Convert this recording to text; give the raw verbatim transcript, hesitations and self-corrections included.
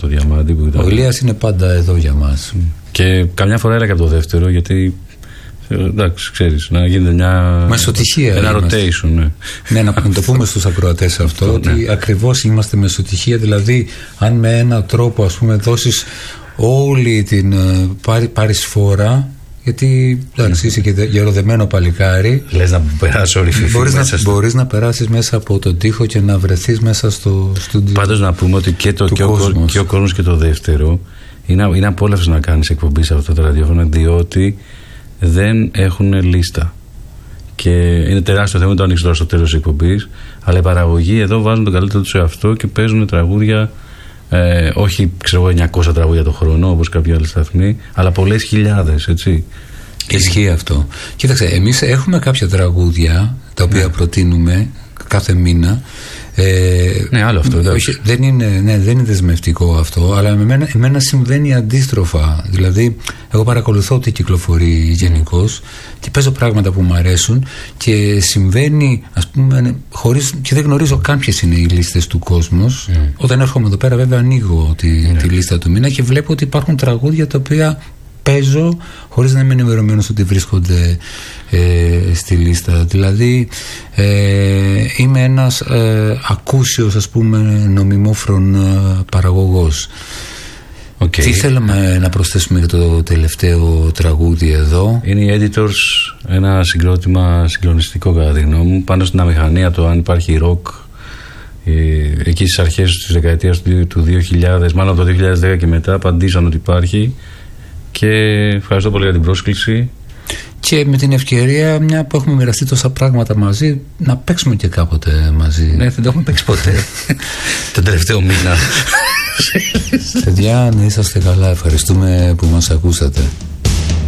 το Διαμάντι που ήταν. Ο Ηλίας είναι πάντα εδώ για μας. Και καμιά φορά έλα και από το δεύτερο, γιατί εντάξει, ξέρεις, να γίνεται μια. Μεσοτυχία. Ένα rotation, ναι. Ναι, να το πούμε στους ακροατές αυτό, ότι ναι, ακριβώς είμαστε μεσοτυχία. Δηλαδή, αν με έναν τρόπο, ας πούμε, δώσεις όλη την πάρεις φορά. Γιατί εντάξει, είσαι και γεροδεμένο παλικάρι. Λες να περάσει όλη η μπορείς, να, στο... μπορείς να περάσεις μέσα από τον τοίχο και να βρεθείς μέσα στο στούντιο. Πάντως να πούμε ότι και, το, και, ο, και ο κόσμος και το δεύτερο είναι, είναι απόλαυση να κάνεις εκπομπή σε αυτό το ραδιόφωνο, διότι δεν έχουν λίστα. Και είναι τεράστιο θέμα, το ανοίξω τώρα στο τέλος της εκπομπής. Αλλά η παραγωγή εδώ βάζουν τον καλύτερο του σε αυτό και παίζουν τραγούδια. Ε, όχι ξέρω εννιακόσια τραγούδια το χρόνο όπως κάποιοι άλλοι σταθμοί, αλλά πολλές χιλιάδες, έτσι. Ισχύει αυτό. Κοίταξε, εμείς έχουμε κάποια τραγούδια τα οποία ναι, προτείνουμε κάθε μήνα. Ε, ναι, άλλο αυτό. Όχι, δεν, είναι, ναι, δεν είναι δεσμευτικό αυτό, αλλά με μένα, εμένα συμβαίνει αντίστροφα. Δηλαδή, εγώ παρακολουθώ τι κυκλοφορεί γενικώς και παίζω πράγματα που μου αρέσουν και συμβαίνει, ας πούμε, χωρίς, και δεν γνωρίζω καν ποιες είναι οι λίστες του κόσμου. Mm. Όταν έρχομαι εδώ πέρα, βέβαια, ανοίγω τη, mm. τη λίστα του μήνα και βλέπω ότι υπάρχουν τραγούδια τα οποία παίζω χωρίς να είμαι ενημερωμένος ότι βρίσκονται ε, στη λίστα. Δηλαδή ε, είμαι ένας ε, ακούσιος, ας πούμε, νομιμόφρον ε, παραγωγός. Okay. Τι θέλαμε να προσθέσουμε για το τελευταίο τραγούδι εδώ? Είναι οι Editors, ένα συγκρότημα συγκλονιστικό κατά τη γνώμη μου, πάνω στην αμηχανία, το αν υπάρχει ροκ ε, εκεί στις αρχές της δεκαετίας του δύο χιλιάδες, μάλλον από το δύο χιλιάδες δέκα και μετά απαντήσαν ότι υπάρχει. Και ευχαριστώ πολύ για την πρόσκληση. Και με την ευκαιρία, μια που έχουμε μοιραστεί τόσα πράγματα μαζί, να παίξουμε και κάποτε μαζί. Ναι, δεν το έχουμε παίξει ποτέ. Τον τελευταίο μήνα. Παιδιά, να είσαστε καλά. Ευχαριστούμε που μας ακούσατε.